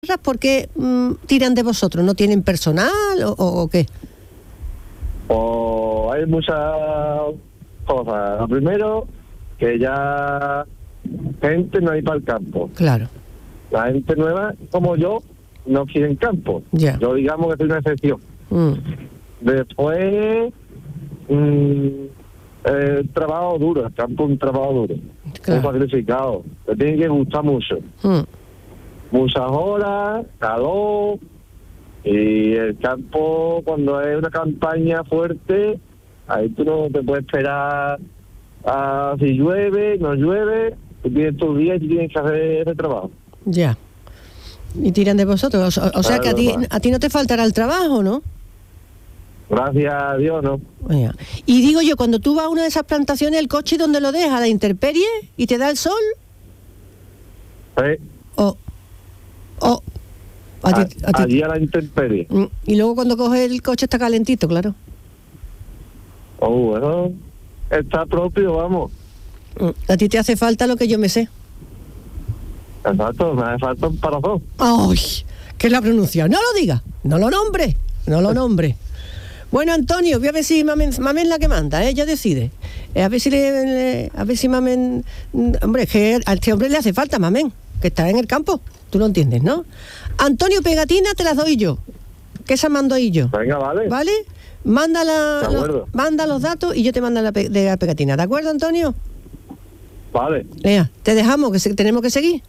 ¿Por qué tiran de vosotros? ¿No tienen personal o qué? Pues hay muchas cosas. Lo primero, que ya gente no hay para el campo. Claro. La gente nueva, como yo, no quieren campo. Ya. Yo digamos que soy una excepción. Después, el trabajo duro, el campo es un trabajo duro. Claro. Un sacrificado. Te tiene que gustar mucho. Muchas horas, calor, y el campo, cuando es una campaña fuerte, ahí tú no te puedes esperar a si llueve, no llueve, tú tienes tus días y tienes que hacer ese trabajo. Ya. Y tiran de vosotros, o sea que a ti no te faltará el trabajo, ¿no? Gracias a Dios, ¿no? Ya. Y digo yo, cuando tú vas a una de esas plantaciones, ¿el coche dónde lo dejas? ¿A la intemperie? ¿Y te da el sol? Sí. Allí a la intemperie. Y luego cuando coges el coche está calentito, claro. Bueno, está propio, vamos. A ti te hace falta lo que yo me sé. Exacto, me hace falta un parazón. ¡Ay! ¿Qué es la pronunciación? No lo diga, no lo nombre. Bueno, Antonio, voy a ver si Mamen es la que manda, ella decide. A ver si Mamen... Hombre, es que a este hombre le hace falta Mamen, que está en el campo. Tú lo entiendes, ¿no? Antonio, pegatinas te las doy yo. Que esa mando ahí yo. Venga, vale. ¿Vale? Manda los datos y yo te mando la pegatina. ¿De acuerdo, Antonio? Vale. Te dejamos, que tenemos que seguir.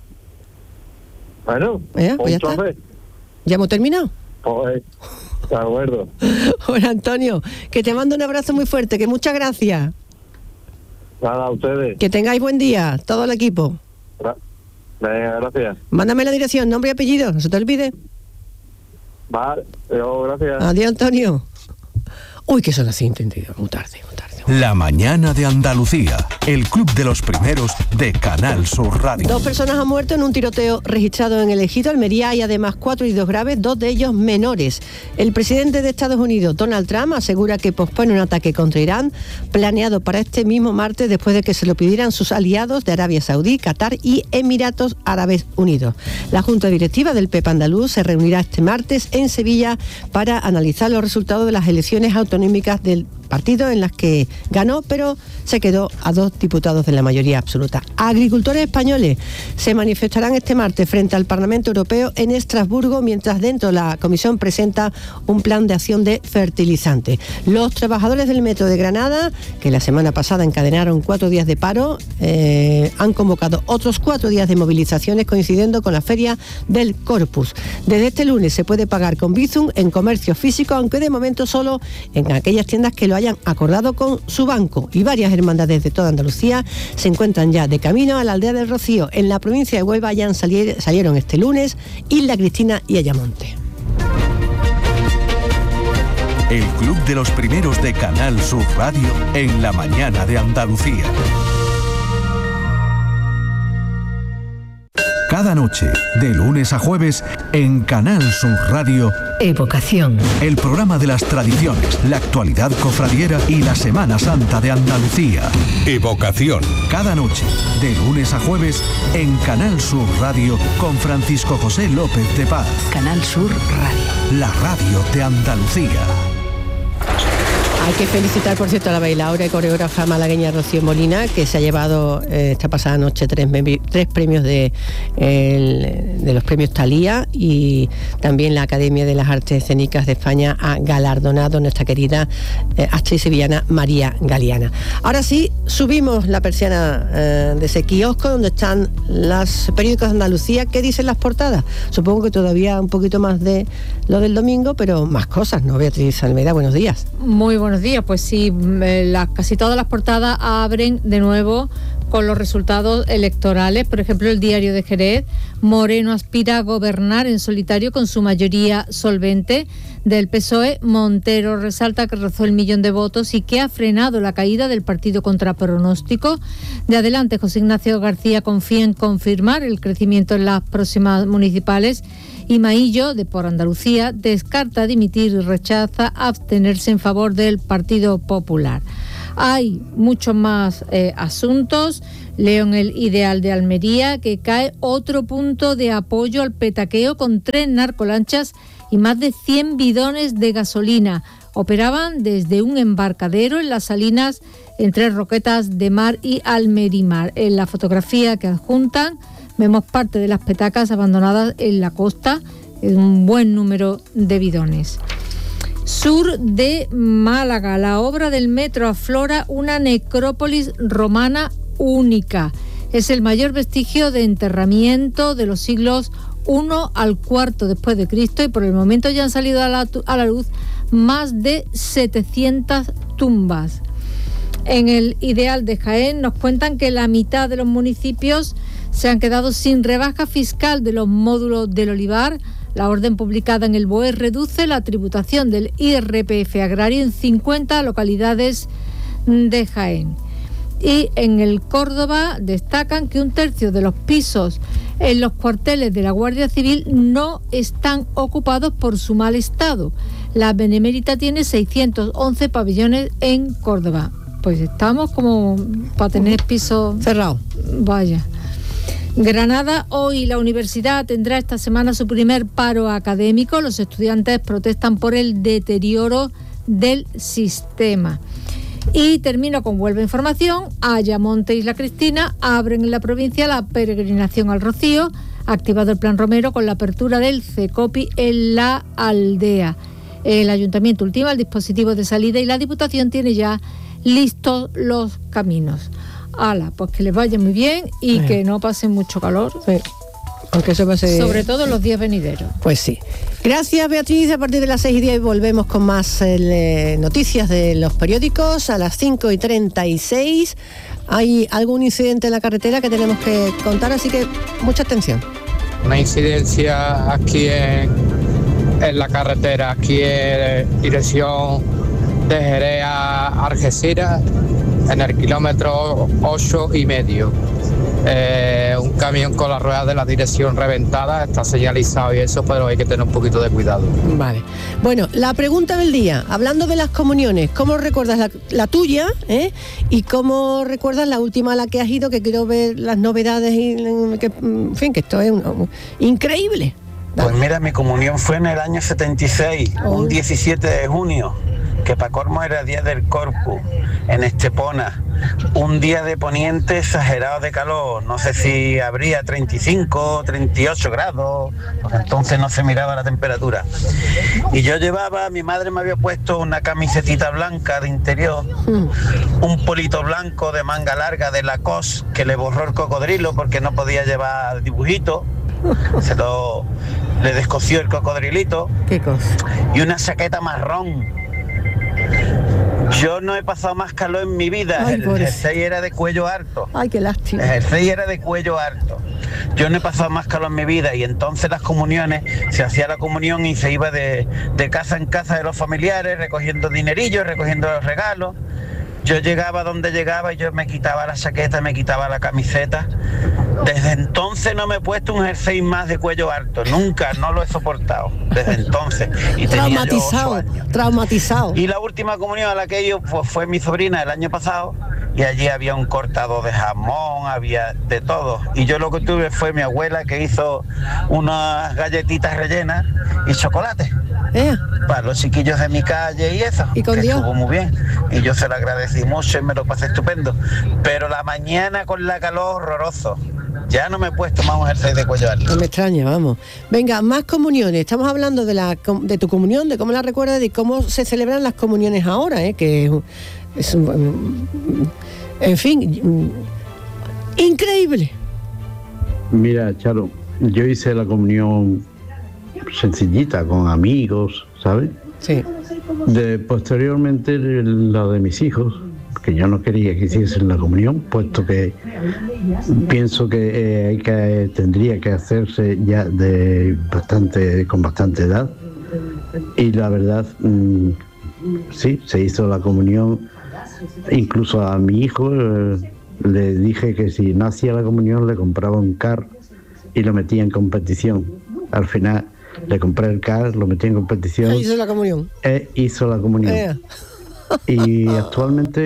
Bueno, pues ya está. ¿Ya hemos terminado? Pues, de acuerdo. Bueno, Antonio, que te mando un abrazo muy fuerte, que muchas gracias. Nada, a ustedes. Que tengáis buen día, todo el equipo. Venga, gracias. Mándame la dirección, nombre y apellido, no se te olvide. Vale, gracias. Adiós, Antonio. Uy, que son las 5:32, muy tarde. La mañana de Andalucía, el club de los primeros de Canal Sur Radio. 2 personas han muerto en un tiroteo registrado en el Ejido, Almería, y además 4 heridos graves, 2 de ellos menores. El presidente de Estados Unidos, Donald Trump, asegura que pospone un ataque contra Irán planeado para este mismo martes después de que se lo pidieran sus aliados de Arabia Saudí, Qatar y Emiratos Árabes Unidos. La Junta Directiva del PP andaluz se reunirá este martes en Sevilla para analizar los resultados de las elecciones autonómicas del partido en las que ganó, pero se quedó a 2 diputados de la mayoría absoluta. Agricultores españoles se manifestarán este martes frente al Parlamento Europeo en Estrasburgo, mientras dentro de la Comisión presenta un plan de acción de fertilizantes. Los trabajadores del Metro de Granada, que la semana pasada encadenaron 4 días de paro, han convocado otros 4 días de movilizaciones coincidiendo con la Feria del Corpus. Desde este lunes se puede pagar con Bizum en comercio físico, aunque de momento solo en aquellas tiendas que lo hayan acordado con su banco, y varias hermandades de toda Andalucía se encuentran ya de camino a la aldea del Rocío. En la provincia de Huelva ya salieron este lunes Isla Cristina y Ayamonte. El club de los primeros de Canal Sur Radio en la mañana de Andalucía. Cada noche, de lunes a jueves, en Canal Sur Radio, Evocación. El programa de las tradiciones, la actualidad cofradiera y la Semana Santa de Andalucía. Evocación. Cada noche, de lunes a jueves, en Canal Sur Radio, con Francisco José López de Paz. Canal Sur Radio. La radio de Andalucía. Hay que felicitar, por cierto, a la bailaora y coreógrafa malagueña Rocío Molina, que se ha llevado esta pasada noche 3 premios de los premios Thalía, y también la Academia de las Artes Escénicas de España ha galardonado a nuestra querida actriz sevillana María Galeana. Ahora sí, subimos la persiana de ese kiosco donde están los periódicos de Andalucía. ¿Qué dicen las portadas? Supongo que todavía un poquito más de lo del domingo, pero más cosas, ¿no? Beatriz Almeida, buenos días. Muy buenos días, pues sí, casi todas las portadas abren de nuevo con los resultados electorales. Por ejemplo, el Diario de Jerez: Moreno aspira a gobernar en solitario con su mayoría solvente. Del PSOE, Montero resalta que rozó el 1 millón de votos y que ha frenado la caída del partido contra pronóstico. De Adelante, José Ignacio García confía en confirmar el crecimiento en las próximas municipales. Y Maillo, de Por Andalucía, descarta dimitir y rechaza abstenerse en favor del Partido Popular. Hay muchos más asuntos. Leo en el Ideal de Almería que cae otro punto de apoyo al petaqueo con 3 narcolanchas y más de 100 bidones de gasolina. Operaban desde un embarcadero en las salinas entre Roquetas de Mar y Almerimar. En la fotografía que adjuntan vemos parte de las petacas abandonadas en la costa, un buen número de bidones. Sur de Málaga, la obra del metro aflora una necrópolis romana única. Es el mayor vestigio de enterramiento de los siglos I al IV después de Cristo y por el momento ya han salido a la luz más de 700 tumbas. En el Ideal de Jaén nos cuentan que la mitad de los municipios se han quedado sin rebaja fiscal de los módulos del olivar. La orden publicada en el BOE reduce la tributación del IRPF agrario en 50 localidades de Jaén. Y en el Córdoba destacan que 1/3 de los pisos en los cuarteles de la Guardia Civil no están ocupados por su mal estado. La Benemérita tiene 611 pabellones en Córdoba. Pues estamos como para tener pisos cerrados. Vaya. Granada, hoy la universidad tendrá esta semana su primer paro académico. Los estudiantes protestan por el deterioro del sistema. Y termino con Huelva Información. Ayamonte y Isla Cristina abren en la provincia la peregrinación al Rocío. Ha activado el Plan Romero con la apertura del CECOPI en la aldea. El ayuntamiento ultima el dispositivo de salida y la Diputación tiene ya listos los caminos. Hala, pues que les vaya muy bien y que no pasen mucho calor. Sí. Aunque eso pase... Sobre todo los días venideros. Pues sí. Gracias, Beatriz. A partir de las 6:10 volvemos con más noticias de los periódicos a las 5:36. Hay algún incidente en la carretera que tenemos que contar, así que mucha atención. Una incidencia aquí en la carretera, aquí en dirección de Jerez a Algeciras, en el kilómetro 8,5. Un camión con las ruedas de la dirección reventada, está señalizado y eso, pero hay que tener un poquito de cuidado. Vale. Bueno, la pregunta del día, hablando de las comuniones, ¿cómo recuerdas la tuya? ¿Y cómo recuerdas la última a la que has ido? Que quiero ver las novedades y en fin, que esto es increíble. Dale. Pues mira, mi comunión fue en el año 76, un 17 de junio, que para colmo era Día del Corpus, en Estepona. Un día de poniente exagerado de calor, no sé si habría 35, 38 grados, porque entonces no se miraba la temperatura. Y yo mi madre me había puesto una camisetita blanca de interior, un polito blanco de manga larga de Lacoste, que le borró el cocodrilo porque no podía llevar dibujito. Le descosió el cocodrilito. ¿Qué cosa? Y una chaqueta marrón. Yo no he pasado más calor en mi vida. Ay, el jersey era de cuello alto. Ay, qué lástima. El jersey era de cuello alto. Yo no he pasado más calor en mi vida y entonces las comuniones, se hacía la comunión y se iba de casa en casa de los familiares recogiendo dinerillos, recogiendo los regalos. Yo llegaba donde llegaba y yo me quitaba la chaqueta, me quitaba la camiseta. Desde entonces no me he puesto un jersey más de cuello alto, nunca, no lo he soportado, desde entonces. Y traumatizado. Y la última comunión a la que yo pues, fue mi sobrina el año pasado, y allí había un cortado de jamón, había de todo. Y yo lo que tuve fue mi abuela que hizo unas galletitas rellenas y chocolate. Para los chiquillos de mi calle y eso. ¿Y con que Dios? Estuvo muy bien. Y yo se lo agradecí mucho y me lo pasé estupendo. Pero la mañana con la calor horroroso. Ya no me he puesto más un jersey de cuello alto. No me extraña, vamos. Venga, más comuniones. Estamos hablando de tu comunión, de cómo la recuerdas, de cómo se celebran las comuniones ahora, que es en fin, increíble. Mira, Charo, yo hice la comunión sencillita, con amigos, ¿sabes? Sí. Posteriormente la de mis hijos, que yo no quería que hiciesen la comunión, puesto que pienso que tendría que hacerse ya con bastante edad. Y la verdad, sí, se hizo la comunión. Incluso a mi hijo le dije que si no hacía la comunión le compraba un car y lo metía en competición. Al final le compré el car, lo metí en competición. ¿Hizo la comunión? Hizo la comunión. Y actualmente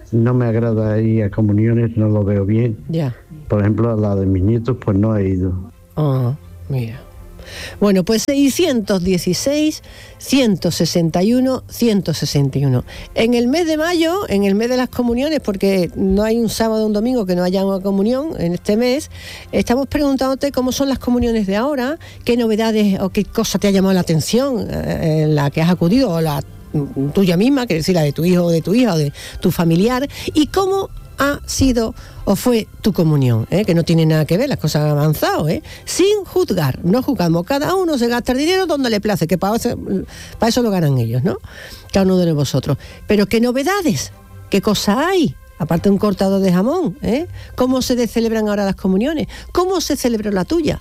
no me agrada ir a comuniones, no lo veo bien. Ya. Por ejemplo, a la de mis nietos, pues no he ido. Mira. Bueno, pues 616, 161, 161. En el mes de mayo, en el mes de las comuniones, porque no hay un sábado o un domingo que no haya una comunión en este mes, estamos preguntándote cómo son las comuniones de ahora, qué novedades o qué cosa te ha llamado la atención en la que has acudido, o la tuya misma, que decir la de tu hijo o de tu hija o de tu familiar, y cómo ha sido o fue tu comunión, que no tiene nada que ver, las cosas han avanzado, sin juzgar, no juzgamos, cada uno se gasta el dinero donde le place, que para eso lo ganan ellos, ¿no? Cada uno de vosotros. Pero qué novedades, qué cosas hay, aparte de un cortado de jamón, cómo se celebran ahora las comuniones, cómo se celebró la tuya.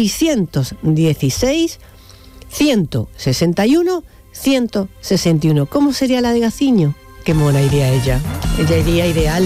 616, 161, 161. ¿Cómo sería la de Gaciño? Qué mona iría ella. Ella iría ideal.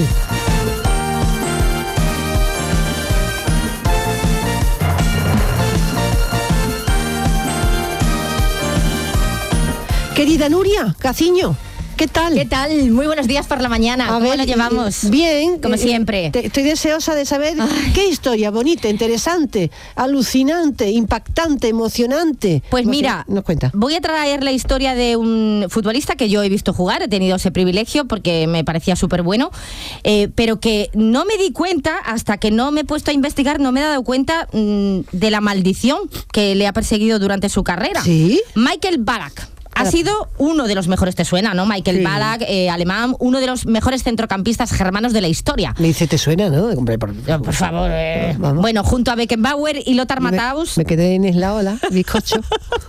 Querida Nuria, Gaciño, ¿qué tal? ¿Qué tal? Muy buenos días por la mañana. ¿Cómo lo llevamos? Bien. Como siempre. Estoy deseosa de saber qué historia bonita, interesante, alucinante, impactante, emocionante. Pues mira, nos cuenta. Voy a traer la historia de un futbolista que yo he visto jugar, he tenido ese privilegio porque me parecía súper bueno, pero que no me di cuenta, hasta que no me he puesto a investigar, no me he dado cuenta de la maldición que le ha perseguido durante su carrera. ¿Sí? Michael Ballack. Ha sido uno de los mejores, te suena, ¿no? Michael Ballack, alemán, uno de los mejores centrocampistas germanos de la historia. Me dice, te suena, ¿no? Hombre, por favor. Bueno, junto a Beckenbauer y Lothar Matthaus. Me quedé en la ola, bizcocho.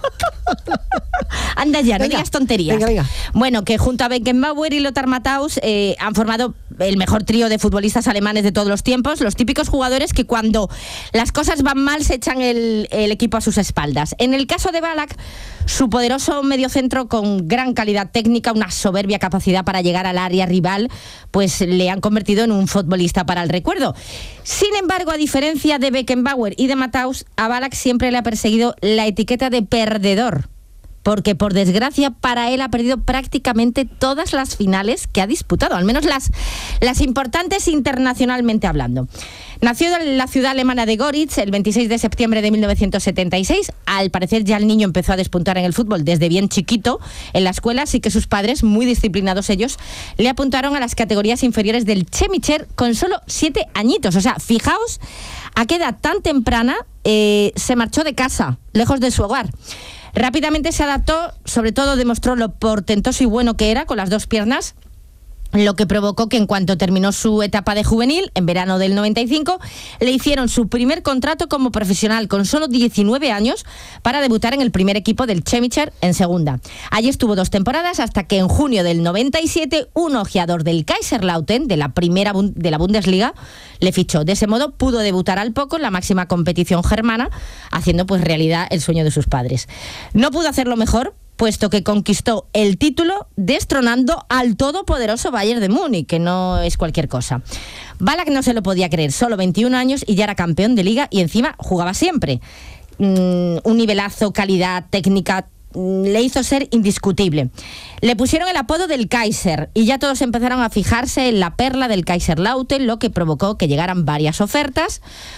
Anda ya, no digas tonterías. Venga. Bueno, que junto a Beckenbauer y Lothar Matthaus han formado el mejor trío de futbolistas alemanes de todos los tiempos, los típicos jugadores que cuando las cosas van mal se echan el equipo a sus espaldas. En el caso de Ballack, su poderoso mediocentro con gran calidad técnica, una soberbia capacidad para llegar al área rival, pues le han convertido en un futbolista para el recuerdo. Sin embargo, a diferencia de Beckenbauer y de Matthaus, a Ballack siempre le ha perseguido la etiqueta de perdedor, porque por desgracia para él ha perdido prácticamente todas las finales que ha disputado, al menos las importantes internacionalmente hablando. Nació en la ciudad alemana de Goritz el 26 de septiembre de 1976. Al parecer ya el niño empezó a despuntar en el fútbol desde bien chiquito en la escuela, así que sus padres, muy disciplinados ellos, le apuntaron a las categorías inferiores del Chemnitzer con solo 7 añitos. O sea, fijaos a qué edad tan temprana se marchó de casa, lejos de su hogar. Rápidamente se adaptó, sobre todo demostró lo portentoso y bueno que era con las dos piernas, lo que provocó que en cuanto terminó su etapa de juvenil, en verano del 95, le hicieron su primer contrato como profesional con solo 19 años para debutar en el primer equipo del Chemnitzer en segunda. Allí estuvo 2 temporadas hasta que en junio del 97 un ojeador del Kaiserslautern, de la primera de la Bundesliga, le fichó. De ese modo pudo debutar al poco en la máxima competición germana, haciendo pues realidad el sueño de sus padres. No pudo hacerlo mejor, puesto que conquistó el título destronando al todopoderoso Bayern de Múnich, que no es cualquier cosa. Ballack no se lo podía creer, solo 21 años y ya era campeón de liga y encima jugaba siempre. Un nivelazo, calidad, técnica, le hizo ser indiscutible. Le pusieron el apodo del Kaiser y ya todos empezaron a fijarse en la perla del Kaiserslautern, lo que provocó que llegaran varias ofertas.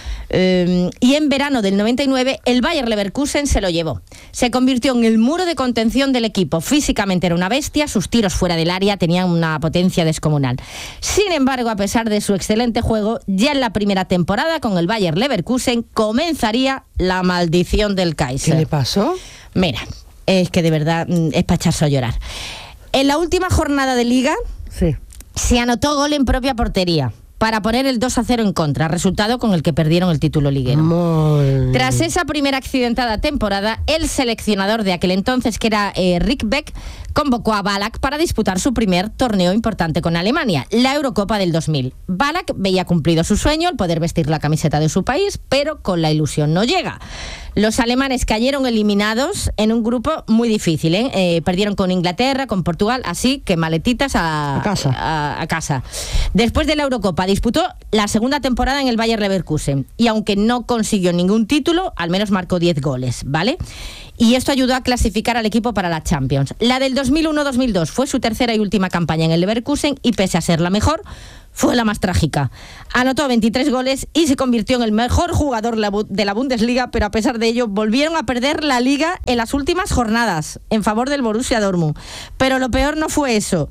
Y en verano del 99 el Bayer Leverkusen se lo llevó. Se convirtió en el muro de contención del equipo. Físicamente era una bestia, sus tiros fuera del área tenían una potencia descomunal. Sin embargo, a pesar de su excelente juego, ya en la primera temporada con el Bayer Leverkusen comenzaría la maldición del Kaiser. ¿Qué le pasó? Mira, es que de verdad es para echarse a llorar. En la última jornada de liga se anotó gol en propia portería para poner el 2-0 en contra, resultado con el que perdieron el título liguero. Tras esa primera accidentada temporada, el seleccionador de aquel entonces, que era Rick Beck, convocó a Ballack para disputar su primer torneo importante con Alemania, la Eurocopa del 2000. Ballack veía cumplido su sueño, el poder vestir la camiseta de su país, pero con la ilusión no llega. Los alemanes cayeron eliminados en un grupo muy difícil, perdieron con Inglaterra, con Portugal, así que maletitas a casa. Después de la Eurocopa disputó la segunda temporada en el Bayer Leverkusen y aunque no consiguió ningún título, al menos marcó 10 goles, ¿vale? y esto ayudó a clasificar al equipo para la Champions. La del 2001-2002 fue su tercera y última campaña en el Leverkusen y pese a ser la mejor, fue la más trágica. Anotó 23 goles y se convirtió en el mejor jugador de la Bundesliga, pero a pesar de ello volvieron a perder la Liga en las últimas jornadas en favor del Borussia Dortmund. Pero lo peor no fue eso.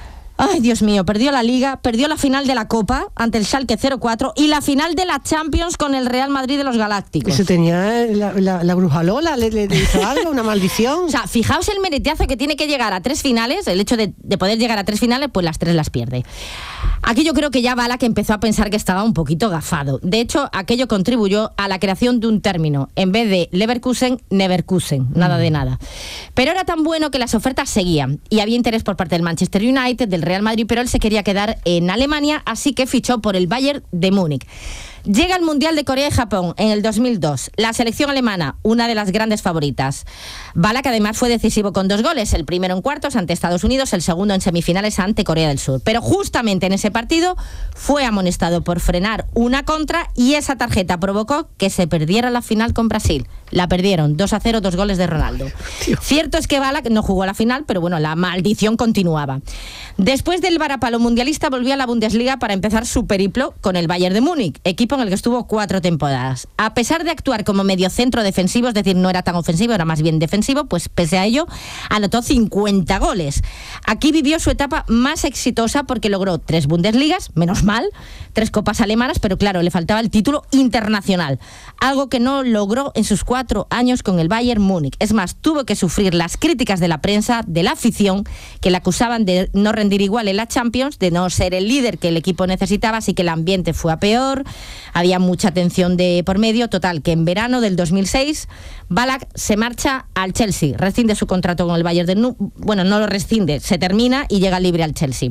Ay, Dios mío, perdió la Liga, perdió la final de la Copa ante el Schalke 04 y la final de la Champions con el Real Madrid de los Galácticos. ¿Eso tenía la bruja Lola? ¿Le hizo algo? ¿Una maldición? O sea, fijaos el mereteazo que tiene que llegar a 3 finales, el hecho de poder llegar a 3 finales, pues las 3 las pierde. Aquí yo creo que ya Ballack empezó a pensar que estaba un poquito gafado. De hecho, aquello contribuyó a la creación de un término. En vez de Leverkusen, Neverkusen. Nada de nada. Pero era tan bueno que las ofertas seguían. Y había interés por parte del Manchester United, del Real Madrid, pero él se quería quedar en Alemania, así que fichó por el Bayern de Múnich. Llega el Mundial de Corea y Japón en el 2002. La selección alemana, una de las grandes favoritas. Ballack además fue decisivo con 2 goles, el primero en cuartos ante Estados Unidos, el segundo en semifinales ante Corea del Sur. Pero justamente en ese partido fue amonestado por frenar una contra y esa tarjeta provocó que se perdiera la final con Brasil. La perdieron 2-0, 2 goles de Ronaldo. Dios. Cierto es que Ballack no jugó la final, pero bueno, la maldición continuaba. Después del varapalo mundialista volvió a la Bundesliga para empezar su periplo con el Bayern de Múnich, equipo en el que estuvo 4 temporadas. A pesar de actuar como mediocentro defensivo, es decir, no era tan ofensivo, era más bien defensivo, pues pese a ello anotó 50 goles. Aquí vivió su etapa más exitosa porque logró 3 Bundesligas, menos mal, 3 copas alemanas, pero claro, le faltaba el título internacional, algo que no logró en sus 4 años con el Bayern Múnich. Es más, tuvo que sufrir las críticas de la prensa, de la afición, que le acusaban de no rendir igual en la Champions, de no ser el líder que el equipo necesitaba, así que el ambiente fue a peor, había mucha tensión de por medio. Total, que en verano del 2006 Ballack se marcha al Chelsea, rescinde su contrato con el Bayern de Múnich, bueno, no lo rescinde, se termina y llega libre al Chelsea.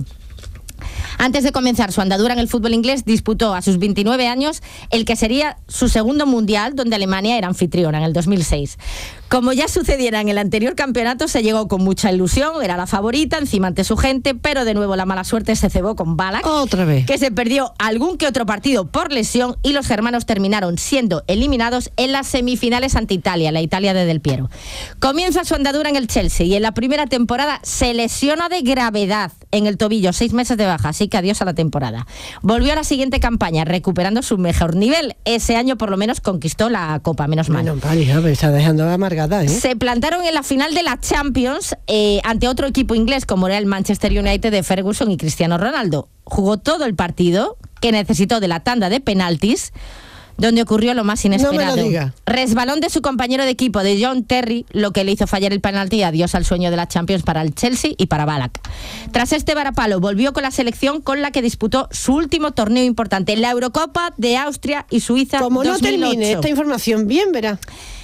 Antes de comenzar su andadura en el fútbol inglés, disputó a sus 29 años el que sería su segundo mundial, donde Alemania era anfitriona en el 2006. Como ya sucediera en el anterior campeonato, se llegó con mucha ilusión, era la favorita, encima ante su gente, pero de nuevo la mala suerte se cebó con Ballack. Otra vez. Que se perdió algún que otro partido por lesión y los germanos terminaron siendo eliminados en las semifinales ante Italia, la Italia de Del Piero. Comienza su andadura en el Chelsea y en la primera temporada se lesiona de gravedad en el tobillo, 6 meses de baja, así que adiós a la temporada. Volvió a la siguiente campaña, recuperando su mejor nivel. Ese año por lo menos conquistó la Copa, menos mal. Menos mal, hija, pero está dejando amargada, ¿eh? Se plantaron en la final de la Champions ante otro equipo inglés como era el Manchester United de Ferguson y Cristiano Ronaldo. Jugó todo el partido, que necesitó de la tanda de penaltis, donde ocurrió lo más inesperado. No me lo diga. Resbalón de su compañero de equipo, de John Terry, lo que le hizo fallar el penalti y adiós al sueño de la Champions para el Chelsea y para Ballack. Tras este varapalo, volvió con la selección con la que disputó su último torneo importante, la Eurocopa de Austria y Suiza 2008. Como no termine esta información bien, verá.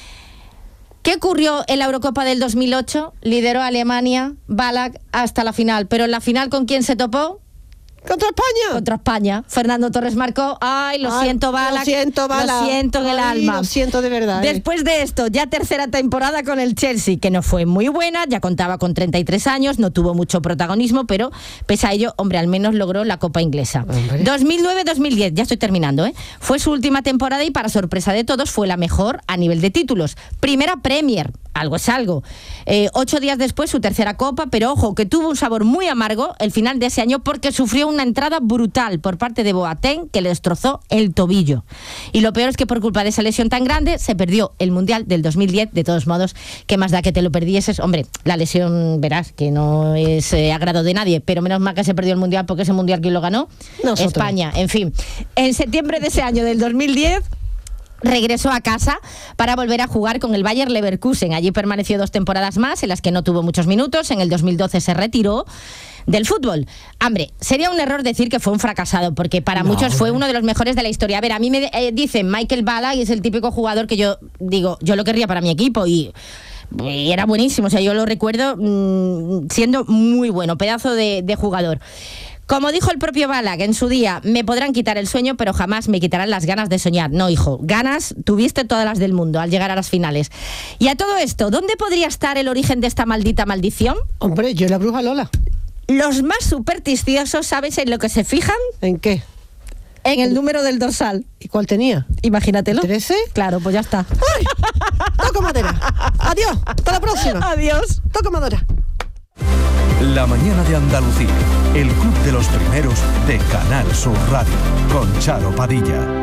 ¿Qué ocurrió en la Eurocopa del 2008? Lideró a Alemania, Ballack, hasta la final. ¿Pero en la final con quién se topó? ¿Contra España? Contra España. Fernando Torres marcó. Ay, lo siento, Ballack. Lo siento, Ballack. Lo siento en el alma. Lo siento de verdad. Después de esto, ya tercera temporada con el Chelsea, que no fue muy buena, ya contaba con 33 años, no tuvo mucho protagonismo, pero pese a ello, hombre, al menos logró la Copa Inglesa. 2009-2010, ya estoy terminando, ¿eh? Fue su última temporada y para sorpresa de todos fue la mejor a nivel de títulos. Primera Premier. Algo es algo. 8 días después su tercera Copa, pero ojo, que tuvo un sabor muy amargo el final de ese año porque sufrió una entrada brutal por parte de Boateng que le destrozó el tobillo. Y lo peor es que por culpa de esa lesión tan grande se perdió el Mundial del 2010. De todos modos, ¿qué más da que te lo perdieses? Hombre, la lesión, verás, que no es agrado de nadie, pero menos mal que se perdió el Mundial porque ese Mundial, ¿quién lo ganó? Nosotros. España. En fin, en septiembre de ese año del 2010... regresó a casa para volver a jugar con el Bayer Leverkusen. Allí permaneció 2 temporadas más, en las que no tuvo muchos minutos. En el 2012 se retiró del fútbol. Hombre, sería un error decir que fue un fracasado, porque para muchos fue uno de los mejores de la historia. A ver, a mí me dicen Michael Ballack y es el típico jugador que yo digo, yo lo querría para mi equipo y era buenísimo. O sea, yo lo recuerdo siendo muy bueno, pedazo de jugador. Como dijo el propio Ballack en su día, me podrán quitar el sueño, pero jamás me quitarán las ganas de soñar. No, hijo, ganas tuviste todas las del mundo al llegar a las finales. Y a todo esto, ¿dónde podría estar el origen de esta maldita maldición? Hombre, yo la bruja Lola. Los más supersticiosos, ¿sabes en lo que se fijan? ¿En qué? En el número del dorsal. ¿Y cuál tenía? Imagínatelo. 13. Claro, pues ya está. ¡Ay! Toco madera. Adiós. Hasta la próxima. Adiós. Toco madera. La mañana de Andalucía, el club de los primeros de Canal Sur Radio, con Charo Padilla.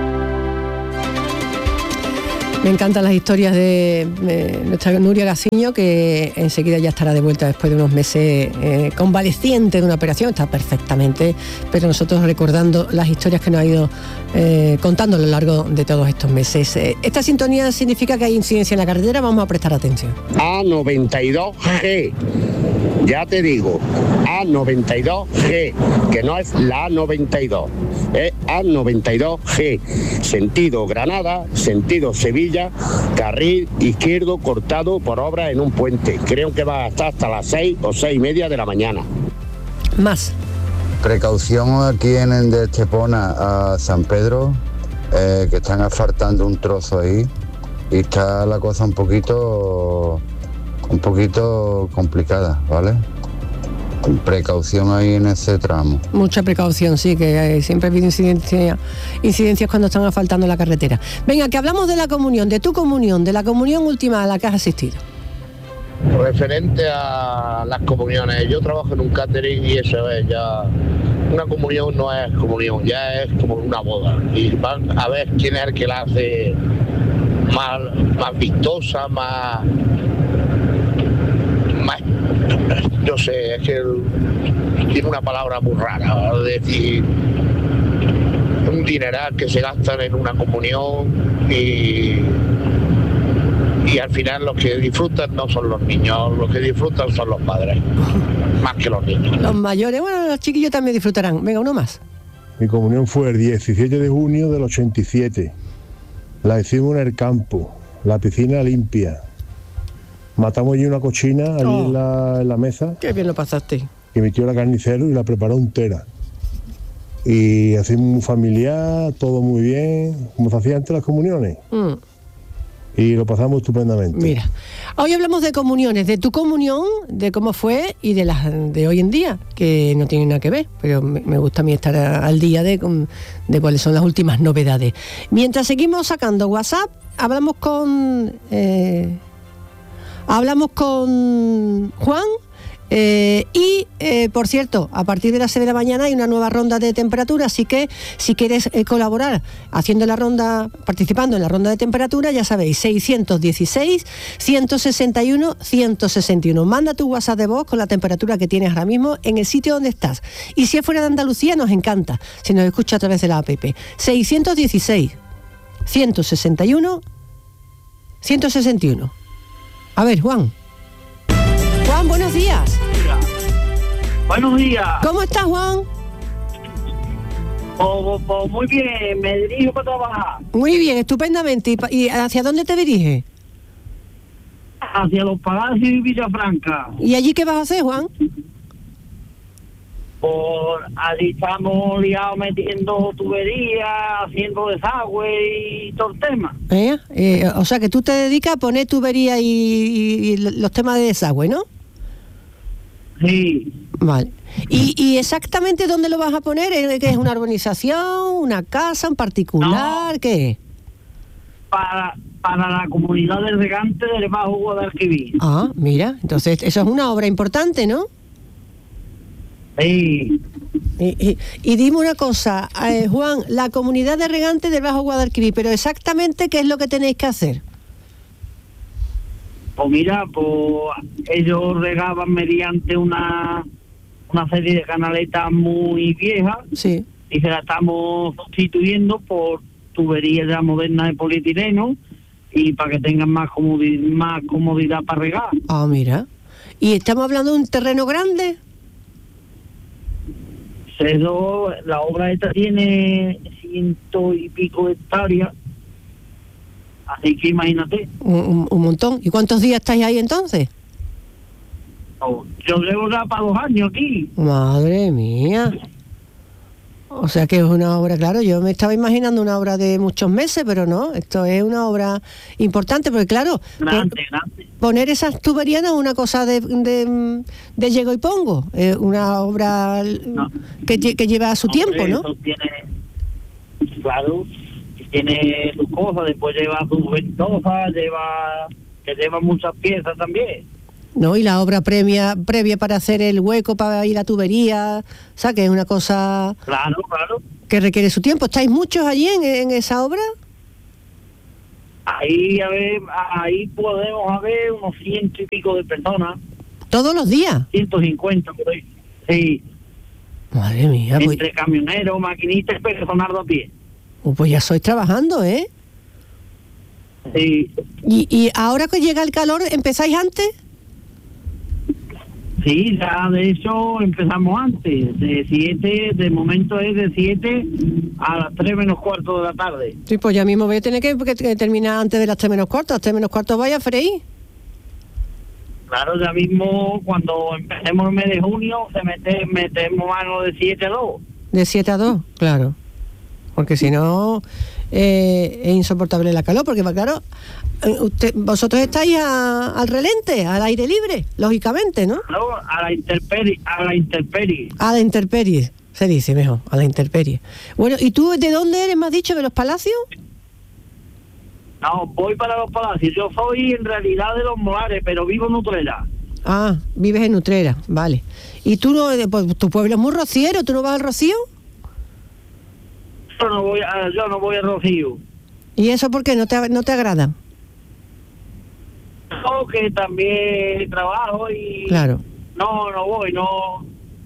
Me encantan las historias de nuestra Nuria Gaciño, que enseguida ya estará de vuelta después de unos meses convaleciente de una operación. Está perfectamente, pero nosotros recordando las historias que nos ha ido contando a lo largo de todos estos meses. Esta sintonía significa que hay incidencia en la carretera, vamos a prestar atención. A92G, ya te digo, A92G, que no es la A92, es A92G, sentido Granada, sentido Sevilla, carril izquierdo cortado por obra en un puente. Creo que va a estar hasta las 6 o 6:30 de la mañana. Más. Precaución aquí en el de Estepona a San Pedro, que están asfaltando un trozo ahí y está la cosa un poquito complicada, ¿vale? Precaución ahí en ese tramo. Mucha precaución, sí, que siempre ha habido incidencias cuando están asfaltando la carretera. Venga, que hablamos de la comunión, de tu comunión, de la comunión última a la que has asistido. Referente a las comuniones, yo trabajo en un catering y eso es ya... Una comunión no es comunión, ya es como una boda. Y van a ver quién es el que la hace más vistosa, más no sé, es que tiene una palabra muy rara, es decir, un dineral que se gastan en una comunión y al final los que disfrutan no son los niños, los que disfrutan son los padres, más que los niños. Los mayores, bueno, los chiquillos también disfrutarán. Venga, uno más. Mi comunión fue el 17 de junio del 87. La hicimos en el campo, la piscina limpia. Matamos allí una cochina allí en la mesa. Qué bien lo pasaste. Que mi tío era carnicero y la preparó entera. Y hacemos un familiar, todo muy bien, como se hacía antes las comuniones. Y lo pasamos estupendamente. Mira, hoy hablamos de comuniones, de tu comunión, de cómo fue y de las de hoy en día, que no tienen nada que ver, pero me gusta a mí estar al día de cuáles son las últimas novedades. Mientras seguimos sacando WhatsApp, hablamos con Juan. Por cierto, a partir de las 6 de la mañana hay una nueva ronda de temperatura, así que si quieres colaborar haciendo la ronda, participando en la ronda de temperatura, ya sabéis, 616 161 161. Manda tu WhatsApp de voz con la temperatura que tienes ahora mismo en el sitio donde estás. Y si es fuera de Andalucía, nos encanta, si nos escucha a través de la app. 616 161 161. A ver, Juan, buenos días. Buenos días. ¿Cómo estás, Juan? Muy bien, me dirijo para trabajar. Muy bien, estupendamente. ¿Y hacia dónde te diriges? Hacia Los Palacios y Villafranca. ¿Y allí qué vas a hacer, Juan? Allí estamos liados metiendo tuberías, haciendo desagüe y todo el tema. O sea que tú te dedicas a poner tubería y los temas de desagüe, ¿no? Sí. Vale. ¿Y exactamente dónde lo vas a poner? ¿Qué es una urbanización, una casa, un particular? No, ¿qué es? Para la comunidad del regante del Bajo Guadalquivir. Ah, mira, entonces eso es una obra importante, ¿no? Sí. Y dime una cosa, Juan, la comunidad de regantes del Bajo Guadalquivir, pero exactamente ¿qué es lo que tenéis que hacer? Pues mira, ellos regaban mediante una serie de canaletas muy viejas. Sí. Y se la estamos sustituyendo por tuberías ya modernas de polietileno y para que tengan más comodidad para regar. Ah, mira. ¿Y estamos hablando de un terreno grande? La obra esta tiene 100 y pico hectáreas, así que imagínate. Un montón. ¿Y cuántos días estáis ahí entonces? Yo llevo ya para 2 años aquí. Madre mía. O sea que es una obra, claro, yo me estaba imaginando una obra de muchos meses, pero no, esto es una obra importante, porque claro, grande. Poner esas tuberías no es una cosa de llego y pongo, es una obra que lleva su tiempo, ¿no? claro, tiene sus cosas, después lleva sus ventosas, lleva muchas piezas también. No, y la obra previa para hacer el hueco, para ir a tubería, o sea, que es una cosa... Claro. Que requiere su tiempo. ¿Estáis muchos allí en esa obra? Ahí podemos haber unos 100 y pico de personas. ¿Todos los días? 150 por ahí. Sí. Madre mía. Entre camioneros, maquinistas y personal de a pie. Pues ya sois trabajando, ¿eh? Sí. ¿Y ahora que llega el calor, empezáis antes? Sí, ya de hecho empezamos antes. De momento es de 7 a las 3 menos cuarto de la tarde. Sí, pues ya mismo voy a tener que terminar antes de las 3 menos cuarto. A las 3 menos cuarto vaya a freír. Claro, ya mismo cuando empecemos el mes de junio metemos mano de 7 a 2. De 7 a 2, claro. Porque si no es insoportable la calor, porque claro, vosotros estáis al relente, al aire libre, lógicamente, ¿no? No, a la intemperie. A la intemperie, se dice mejor, a la intemperie. Bueno, ¿y tú de dónde eres, me has dicho, de Los Palacios? No, voy para Los Palacios. Yo soy en realidad de Los Molares, pero vivo en Utrera. Ah, vives en Utrera, vale. ¿Y tú pues, tu pueblo es muy rociero, tú no vas al Rocío? Yo no voy a Rocío. ¿Y eso por qué? ¿No te agrada? No, que también trabajo y... Claro. No voy, no...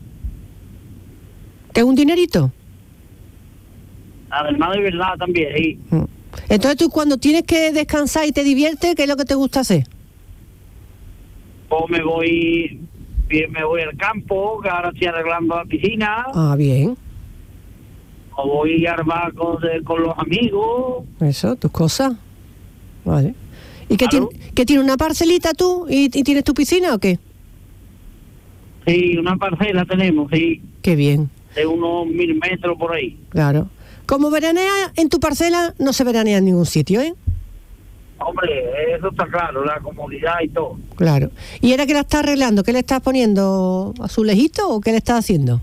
¿Que es un dinerito? Además de verdad también, sí. Entonces tú cuando tienes que descansar y te diviertes, ¿qué es lo que te gusta hacer? Pues me voy al campo, que ahora estoy arreglando la piscina. Ah, bien. O voy al bar con los amigos. Eso, tus cosas. Vale. ¿Y claro. ¿Qué tiene una parcelita tú y tienes tu piscina o qué? Sí, una parcela tenemos, sí. Qué bien. De unos 1000 metros por ahí. Claro. Como veranea en tu parcela, no se veranea en ningún sitio, ¿eh? Hombre, eso está claro, la comodidad y todo. Claro. ¿Y era que la estás arreglando? ¿Qué le estás poniendo? ¿Azulejito o qué le estás haciendo?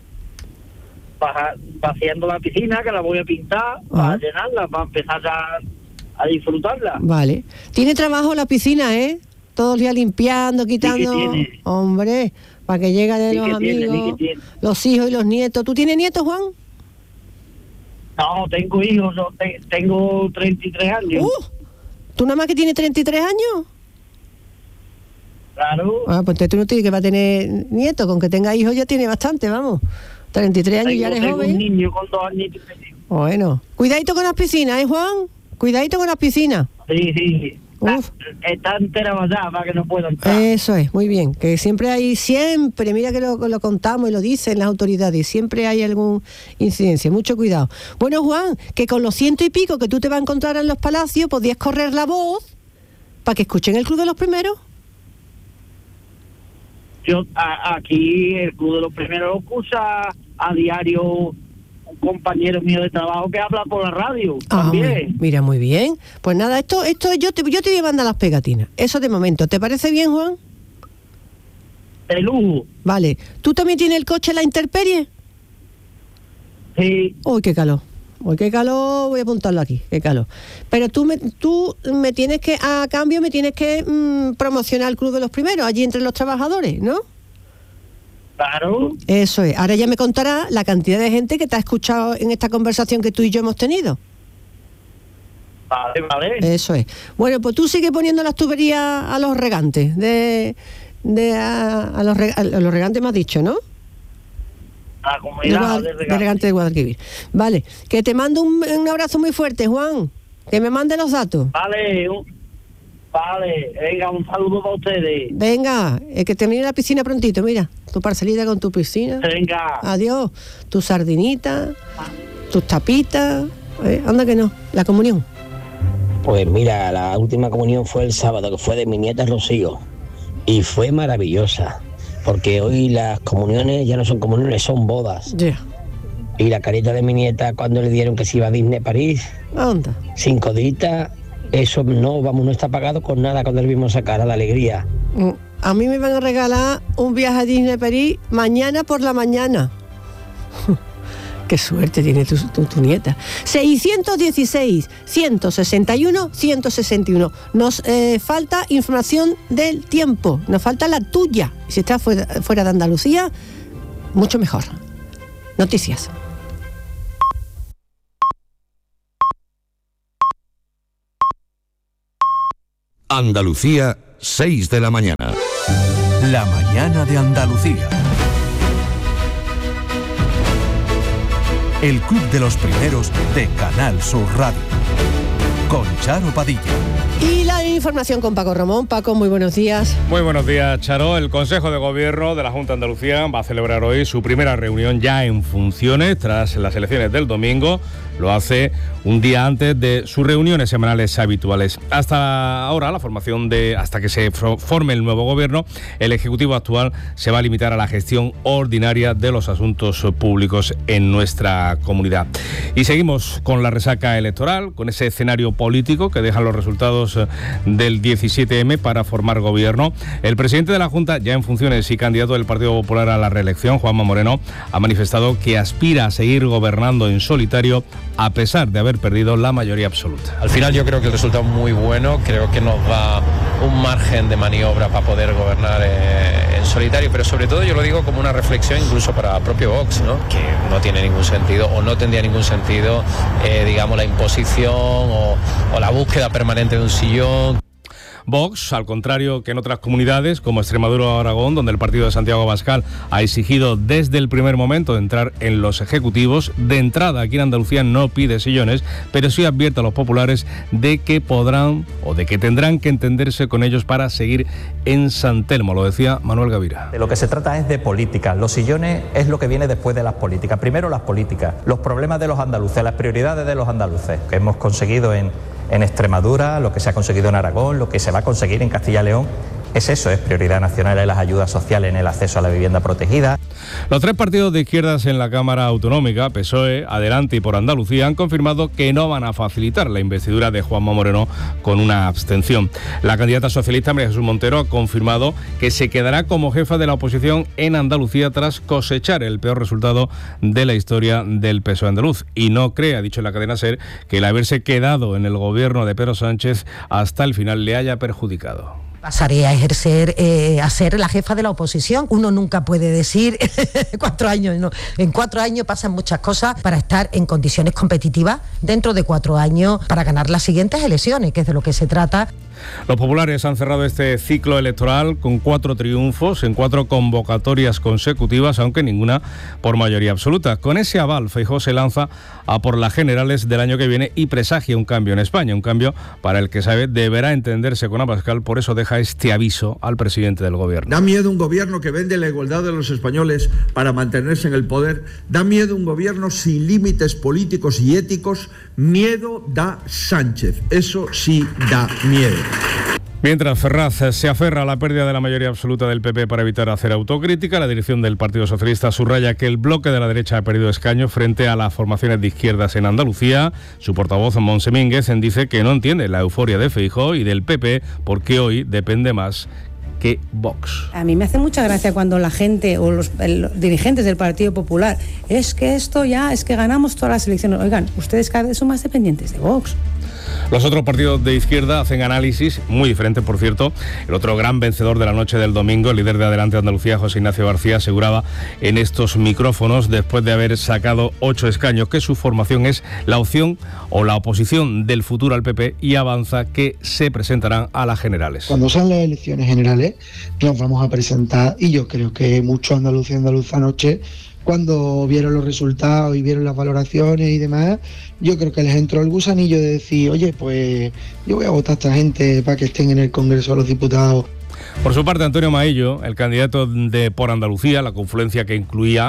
Vaciando la piscina, que la voy a pintar, para llenarla, para empezar a disfrutarla. Vale. Tiene trabajo la piscina, ¿eh? Todos los días limpiando, quitando... Sí que tiene. Hombre, para que lleguen los amigos, los hijos y los nietos. ¿Tú tienes nietos, Juan? No, tengo hijos, tengo 33 años. ¿Tú nada más que tienes 33 años? Claro. Ah, pues entonces tú no tienes que va a tener nietos, con que tenga hijos ya tiene bastante, vamos. 33 años ya eres joven. Tengo un niño con 2 años y medio. Bueno, cuidadito con las piscinas, ¿eh, Juan? Cuidadito con las piscinas. Sí. Está entera vallada para que no puedan entrar. Eso es, muy bien. Que siempre, mira que lo contamos y lo dicen las autoridades, siempre hay alguna incidencia. Mucho cuidado. Bueno, Juan, que con los 100 y pico que tú te vas a encontrar en Los Palacios, podías correr la voz para que escuchen el Club de los Primeros. Yo aquí el Club de los Primeros lo escucha a diario un compañero mío de trabajo que habla por la radio también. Mira, muy bien. Pues nada, esto yo te voy a mandar las pegatinas. Eso de momento. ¿Te parece bien, Juan? De lujo. Vale. ¿Tú también tienes el coche en la intemperie? Sí. Uy, qué calor. Qué calor, voy a apuntarlo aquí, qué calor. Pero tú me tienes que, a cambio, me tienes que promocionar el Club de los Primeros, allí entre los trabajadores, ¿no? Claro. Eso es. Ahora ya me contará la cantidad de gente que te ha escuchado en esta conversación que tú y yo hemos tenido. Vale. Eso es. Bueno, pues tú sigue poniendo las tuberías a los regantes, a los regantes me has dicho, ¿no? A la comunidad de regantes de Guadalquivir. Vale, que te mando un abrazo muy fuerte, Juan. Que me mande los datos. Vale, venga, un saludo para ustedes. Venga, que termine la piscina prontito, mira, tu parcelita con tu piscina. Venga. Adiós, tu sardinita, tus tapitas, anda que no, la comunión. Pues mira, la última comunión fue el sábado, que fue de mi nieta Rocío, y fue maravillosa, porque hoy las comuniones ya no son comuniones, son bodas. Yeah. Y la carita de mi nieta cuando le dieron que se iba a Disney París, anda. 5 días, eso no está pagado con nada cuando le vimos sacar a la alegría. A mí me van a regalar un viaje a Disney París mañana por la mañana. Qué suerte tiene tu nieta. 616, 161, 161. Nos falta información del tiempo, nos falta la tuya. Si estás fuera de Andalucía, mucho mejor. Noticias. Andalucía, 6 de la mañana. La mañana de Andalucía. El Club de los Primeros de Canal Sur Radio. Con Charo Padilla. Y la información con Paco Ramón. Paco, muy buenos días. Muy buenos días, Charo. El Consejo de Gobierno de la Junta de Andalucía va a celebrar hoy su primera reunión ya en funciones tras las elecciones del domingo. Lo hace un día antes de sus reuniones semanales habituales. Hasta ahora, hasta que se forme el nuevo gobierno, el Ejecutivo actual se va a limitar a la gestión ordinaria de los asuntos públicos en nuestra comunidad. Y seguimos con la resaca electoral, con ese escenario político que dejan los resultados del 17M para formar gobierno. El presidente de la Junta, ya en funciones y candidato del Partido Popular a la reelección, Juanma Moreno, ha manifestado que aspira a seguir gobernando en solitario a pesar de haber perdido la mayoría absoluta. Al final yo creo que el resultado es muy bueno, creo que nos da un margen de maniobra para poder gobernar en solitario, pero sobre todo yo lo digo como una reflexión incluso para propio Vox, ¿no? Que no tiene ningún sentido o no tendría ningún sentido, la imposición o la búsqueda permanente de un sillón. Vox, al contrario que en otras comunidades como Extremadura o Aragón, donde el partido de Santiago Abascal ha exigido desde el primer momento entrar en los ejecutivos, de entrada aquí en Andalucía no pide sillones, pero sí advierte a los populares de que podrán o de que tendrán que entenderse con ellos para seguir en San Telmo, lo decía Manuel Gavira. De lo que se trata es de política. Los sillones es lo que viene después de las políticas. Primero las políticas, los problemas de los andaluces, las prioridades de los andaluces que hemos conseguido en Extremadura, lo que se ha conseguido en Aragón, lo que se va a conseguir en Castilla y León. Es eso, es prioridad nacional en las ayudas sociales, en el acceso a la vivienda protegida. Los tres partidos de izquierdas en la Cámara Autonómica, PSOE, Adelante y Por Andalucía, han confirmado que no van a facilitar la investidura de Juanma Moreno con una abstención. La candidata socialista María Jesús Montero ha confirmado que se quedará como jefa de la oposición en Andalucía tras cosechar el peor resultado de la historia del PSOE andaluz. Y no cree, ha dicho en la cadena SER, que el haberse quedado en el gobierno de Pedro Sánchez hasta el final le haya perjudicado. Pasaré a ejercer, a ser la jefa de la oposición. Uno nunca puede decir 4 años, no. En 4 años pasan muchas cosas para estar en condiciones competitivas dentro de 4 años para ganar las siguientes elecciones, que es de lo que se trata. Los populares han cerrado este ciclo electoral con 4 triunfos en 4 convocatorias consecutivas, aunque ninguna por mayoría absoluta. Con ese aval, Feijóo se lanza a por las generales del año que viene y presagia un cambio en España, un cambio para el que sabe deberá entenderse con Abascal, por eso deja este aviso al presidente del gobierno. Da miedo un gobierno que vende la igualdad de los españoles para mantenerse en el poder, da miedo un gobierno sin límites políticos y éticos, miedo da Sánchez, eso sí da miedo. Mientras Ferraz se aferra a la pérdida de la mayoría absoluta del PP para evitar hacer autocrítica, la dirección del Partido Socialista subraya que el bloque de la derecha ha perdido escaños frente a las formaciones de izquierdas en Andalucía. Su portavoz, Montse Mínguez, dice que no entiende la euforia de Feijóo y del PP porque hoy depende más que Vox. A mí me hace mucha gracia cuando la gente o los dirigentes del Partido Popular, es que esto ya, es que ganamos todas las elecciones. Oigan, ustedes cada vez son más dependientes de Vox. Los otros partidos de izquierda hacen análisis muy diferentes, por cierto. El otro gran vencedor de la noche del domingo, el líder de Adelante Andalucía, José Ignacio García, aseguraba en estos micrófonos, después de haber sacado 8 escaños, que su formación es la opción o la oposición del futuro al PP y avanza que se presentarán a las generales. Cuando sean las elecciones generales nos vamos a presentar, y yo creo que muchos andaluces y andaluzas anoche, cuando vieron los resultados y vieron las valoraciones y demás, yo creo que les entró el gusanillo de decir, oye, pues yo voy a votar a esta gente para que estén en el Congreso de los Diputados. Por su parte, Antonio Maillo, el candidato de Por Andalucía, la confluencia que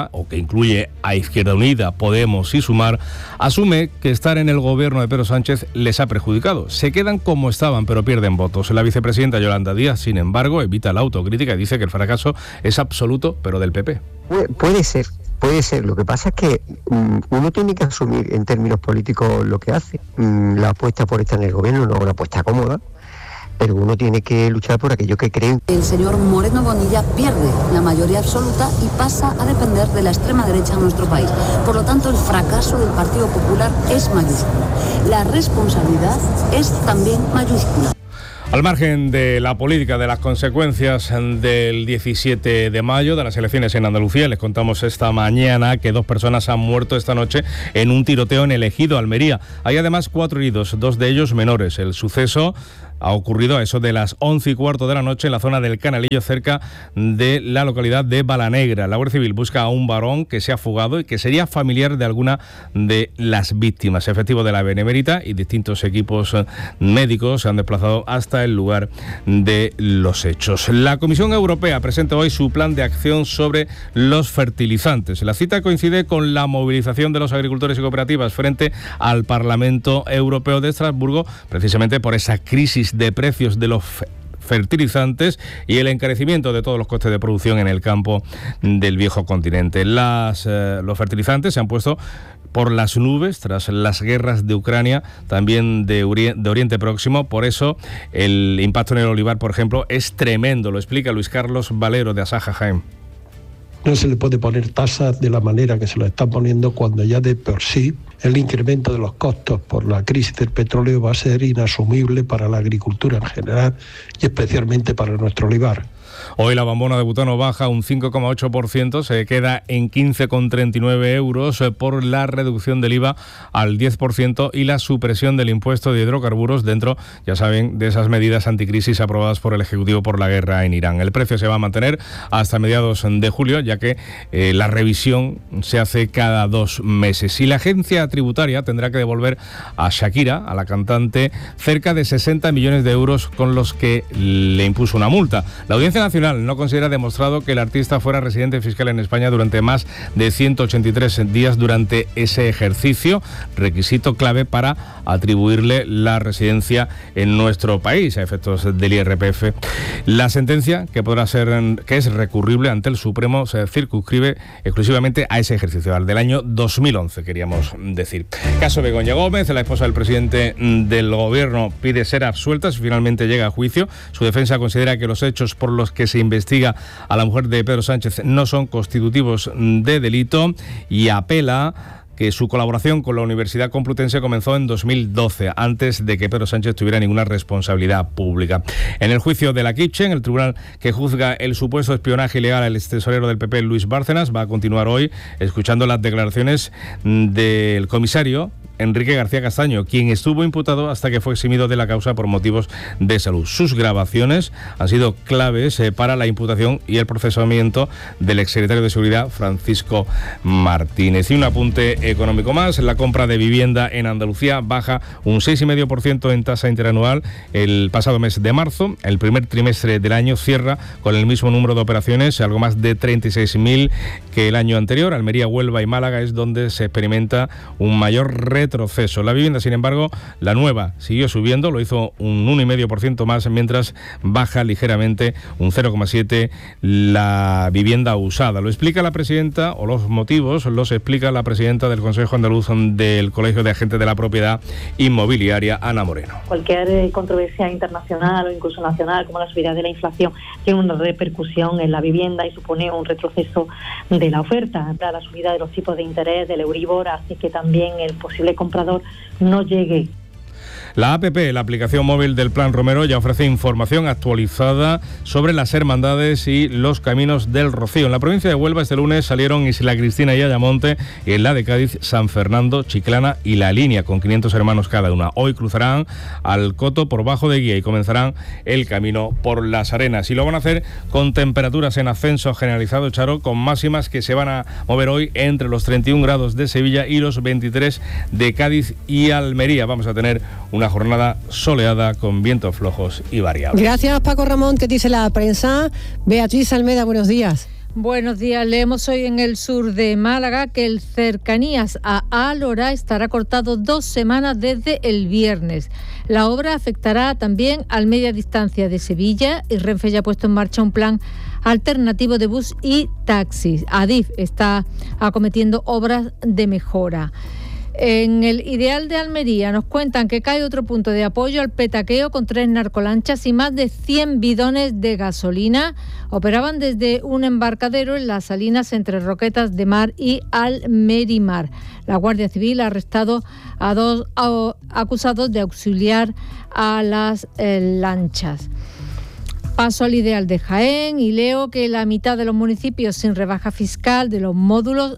incluye a Izquierda Unida, Podemos y Sumar, asume que estar en el gobierno de Pedro Sánchez les ha perjudicado. Se quedan como estaban, pero pierden votos. La vicepresidenta Yolanda Díaz, sin embargo, evita la autocrítica y dice que el fracaso es absoluto, pero del PP. Puede ser. Lo que pasa es que uno tiene que asumir en términos políticos lo que hace. La apuesta por estar en el gobierno no es una apuesta cómoda. pero uno tiene que luchar por aquello que creen. El señor Moreno Bonilla pierde la mayoría absoluta y pasa a depender de la extrema derecha en nuestro país. Por lo tanto, el fracaso del Partido Popular es mayúsculo. La responsabilidad es también mayúscula. Al margen de la política, de las consecuencias del 17 de mayo, de las elecciones en Andalucía, les contamos esta mañana que 2 personas han muerto esta noche en un tiroteo en el Ejido, Almería. Hay además 4 heridos, 2 de ellos menores. El suceso ha ocurrido a eso de las 11:15 de la noche en la zona del Canalillo, cerca de la localidad de Balanegra. La Guardia Civil busca a un varón que se ha fugado y que sería familiar de alguna de las víctimas. Efectivos de la Benemérita y distintos equipos médicos se han desplazado hasta el lugar de los hechos. La Comisión Europea presenta hoy su plan de acción sobre los fertilizantes. La cita coincide con la movilización de los agricultores y cooperativas frente al Parlamento Europeo de Estrasburgo, precisamente por esa crisis de precios de los fertilizantes y el encarecimiento de todos los costes de producción en el campo del viejo continente. Los fertilizantes se han puesto por las nubes tras las guerras de Ucrania, también de Oriente Próximo. Por eso el impacto en el olivar, por ejemplo, es tremendo. Lo explica Luis Carlos Valero de Asaja Jaén. No se le puede poner tasas de la manera que se lo están poniendo cuando ya de por sí el incremento de los costos por la crisis del petróleo va a ser inasumible para la agricultura en general y especialmente para nuestro olivar. Hoy la bombona de butano baja un 5,8%, se queda en 15,39 euros por la reducción del IVA al 10% y la supresión del impuesto de hidrocarburos dentro, ya saben, de esas medidas anticrisis aprobadas por el Ejecutivo por la guerra en Irán. El precio se va a mantener hasta mediados de julio, ya que la revisión se hace cada 2 meses. Y la agencia tributaria tendrá que devolver a Shakira, a la cantante, cerca de 60 millones de euros con los que le impuso una multa. La Audiencia Nacional no considera demostrado que el artista fuera residente fiscal en España durante más de 183 días durante ese ejercicio, requisito clave para atribuirle la residencia en nuestro país a efectos del IRPF. La sentencia, que es recurrible ante el Supremo, se circunscribe exclusivamente a ese ejercicio, al del año 2011, queríamos decir. Caso Begoña Gómez, la esposa del presidente del Gobierno pide ser absuelta si finalmente llega a juicio. Su defensa considera que los hechos por los que se investiga a la mujer de Pedro Sánchez no son constitutivos de delito y apela que su colaboración con la Universidad Complutense comenzó en 2012, antes de que Pedro Sánchez tuviera ninguna responsabilidad pública. En el juicio de la Kitchen, el tribunal que juzga el supuesto espionaje ilegal al extesorero del PP, Luis Bárcenas, va a continuar hoy escuchando las declaraciones del comisario Enrique García Castaño, quien estuvo imputado hasta que fue eximido de la causa por motivos de salud. Sus grabaciones han sido claves para la imputación y el procesamiento del exsecretario de Seguridad, Francisco Martínez. Y un apunte económico más: la compra de vivienda en Andalucía baja un 6,5% en tasa interanual el pasado mes de marzo. El primer trimestre del año cierra con el mismo número de operaciones, algo más de 36.000 que el año anterior. Almería, Huelva y Málaga es donde se experimenta un mayor retroceso. La vivienda, sin embargo, la nueva siguió subiendo, lo hizo un 1,5% más, mientras baja ligeramente un 0,7% la vivienda usada. Lo explica la presidenta, o los motivos los explica la presidenta del Consejo Andaluz del Colegio de Agentes de la Propiedad Inmobiliaria, Ana Moreno. Cualquier controversia internacional o incluso nacional, como la subida de la inflación, tiene una repercusión en la vivienda y supone un retroceso de la oferta. La subida de los tipos de interés del Euribor hace que también el posible comprador no llegue. La APP, la aplicación móvil del Plan Romero, ya ofrece información actualizada sobre las hermandades y los caminos del Rocío. En la provincia de Huelva este lunes salieron Isla Cristina y Ayamonte, y en la de Cádiz, San Fernando, Chiclana y La Línea, con 500 hermanos cada una. Hoy cruzarán al Coto por Bajo de Guía y comenzarán el camino por Las Arenas. Y lo van a hacer con temperaturas en ascenso generalizado, Charo, con máximas que se van a mover hoy entre los 31 grados de Sevilla y los 23 de Cádiz y Almería. Vamos a tener una jornada soleada con vientos flojos y variables. Gracias, Paco Ramón. ¿Qué dice la prensa? Beatriz Almeda, buenos días. Buenos días. Leemos hoy en el sur de Málaga que el Cercanías a Alhora estará cortado 2 semanas desde el viernes. La obra afectará también al media distancia de Sevilla, y Renfe ya ha puesto en marcha un plan alternativo de bus y taxis. Adif está acometiendo obras de mejora. En el Ideal de Almería nos cuentan que cae otro punto de apoyo al petaqueo con 3 narcolanchas y más de 100 bidones de gasolina. Operaban desde un embarcadero en las salinas entre Roquetas de Mar y Almerimar. La Guardia Civil ha arrestado a 2 acusados de auxiliar a las lanchas. Paso al Ideal de Jaén y leo que la mitad de los municipios sin rebaja fiscal de los módulos,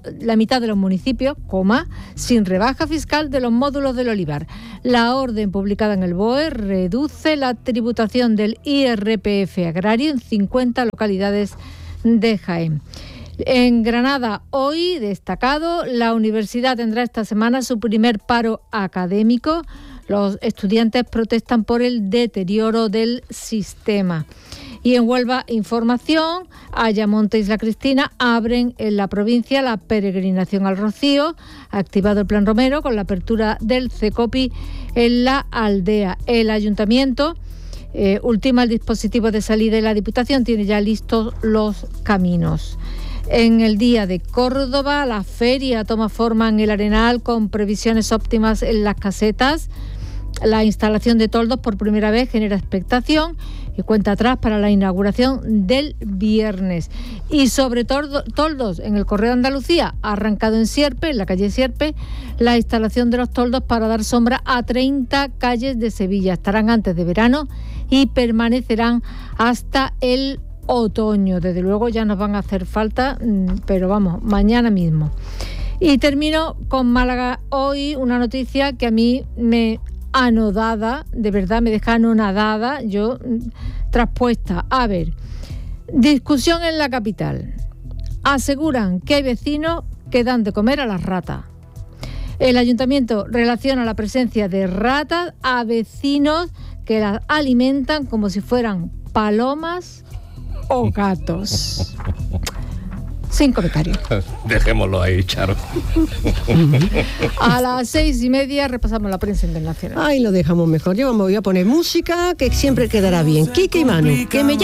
sin rebaja fiscal de los módulos del olivar. La orden publicada en el BOE reduce la tributación del IRPF agrario en 50 localidades de Jaén. En Granada, hoy, destacado, la universidad tendrá esta semana su primer paro académico. Los estudiantes protestan por el deterioro del sistema. Y en Huelva, información, Ayamonte e Isla Cristina abren en la provincia la peregrinación al Rocío. Ha activado el Plan Romero con la apertura del CECOPI en la aldea. El ayuntamiento ultima el dispositivo de salida y la Diputación tiene ya listos los caminos. En el Día de Córdoba, la feria toma forma en el Arenal con previsiones óptimas en las casetas. La instalación de toldos por primera vez genera expectación y cuenta atrás para la inauguración del viernes. Y sobre toldos en el Correo de Andalucía, ha arrancado en Sierpe, en la calle Sierpe, la instalación de los toldos para dar sombra a 30 calles de Sevilla. Estarán antes de verano y permanecerán hasta el otoño. Desde luego ya nos van a hacer falta, pero vamos, mañana mismo. Y termino con Málaga hoy, una noticia que a mí me anodada, de verdad me deja anonadada, yo traspuesta. A ver, discusión en la capital. Aseguran que hay vecinos que dan de comer a las ratas. El ayuntamiento relaciona la presencia de ratas a vecinos que las alimentan como si fueran palomas o gatos. Sin comentarios. Dejémoslo ahí, Charo. A las 6:30 repasamos la prensa internacional. Ahí lo dejamos mejor. Yo me voy a poner música que siempre quedará bien. Kike y Manu, que me